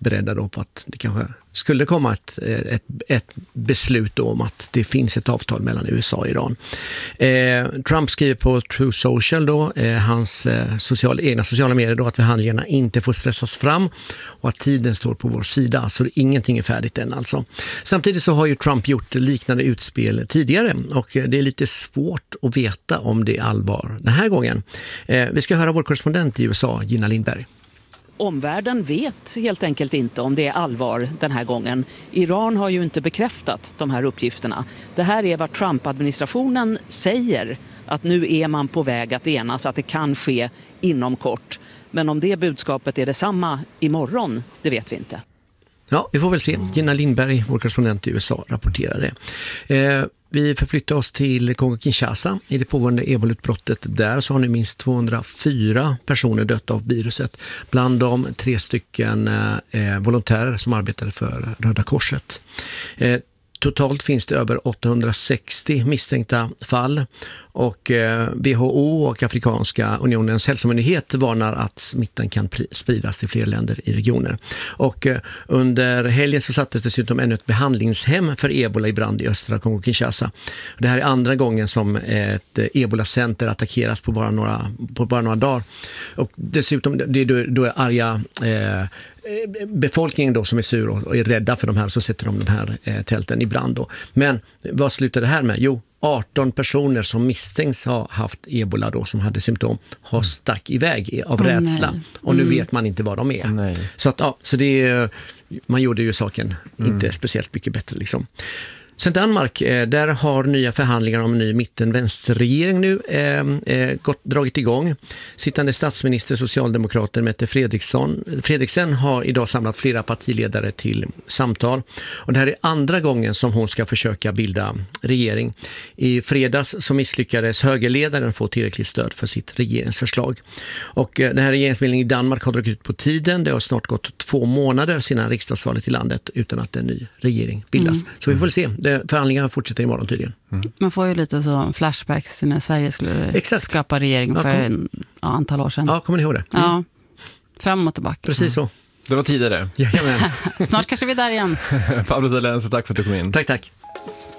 beredda då på att det kanske skulle komma ett beslut då om att det finns ett avtal mellan USA och Iran. Trump skriver på True Social då, hans egna sociala medier då, att förhandlingarna inte får stressas fram och att tiden står på vår sida, så ingenting är färdigt än alltså. Samtidigt så har ju Trump gjort liknande utspel tidigare och det är lite svårt att veta om det är allvar den här gången. Vi ska höra vår korrespondent i USA, Gina Lindberg. Omvärlden vet helt enkelt inte om det är allvar den här gången. Iran har ju inte bekräftat de här uppgifterna. Det här är vad Trump-administrationen säger, att nu är man på väg att enas, att det kan ske inom kort. Men om det budskapet är detsamma imorgon, det vet vi inte. Ja, vi får väl se. Gina Lindberg, vår korrespondent i USA, rapporterar det. Vi förflyttar oss till Kongo-Kinshasa. I det pågående ebola-utbrottet där så har nu minst 204 personer dött av viruset. Bland dem 3 stycken volontärer som arbetade för Röda Korset. Totalt finns det över 860 misstänkta fall och WHO och Afrikanska unionens hälsomyndighet varnar att smittan kan spridas till fler länder i regioner. Och under helgen så sattes dessutom ännu ett behandlingshem för ebola i brand i östra Kongo-Kinshasa. Det här är andra gången som ett ebola-center attackeras på bara några dagar. Och dessutom det är då arga befolkningen då som är sur och är rädda för de här, så sätter de här tälten i brand då. Men vad slutar det här med? Jo, 18 personer som misstänks ha haft ebola då, som hade symptom, har stack iväg av rädsla. Och nu vet man inte vad de är. Så att, så det är, man gjorde ju saken inte speciellt mycket bättre liksom. Sen Danmark, där har nya förhandlingar om en ny mitten-vänsterregering nu dragit igång. Sittande statsminister, socialdemokraten Mette Frederiksen har idag samlat flera partiledare till samtal. Och det här är andra gången som hon ska försöka bilda regering. I fredags så misslyckades högerledaren få tillräckligt stöd för sitt regeringsförslag. Och den här regeringsbildningen i Danmark har dragit ut på tiden. Det har snart gått 2 månader sedan riksdagsvalet i landet utan att en ny regering bildas. Så vi får se. Förhandlingarna fortsätter imorgon tydligen. Man får ju lite så flashbacks när Sverige skulle skapa regering för ett antal år sedan. Ja, kommer ni ihåg det? Ja, fram och tillbaka. Precis så. Det var tidigare. Snart kanske vi är där igen. Pablo Dalense, tack för att du kom in. Tack.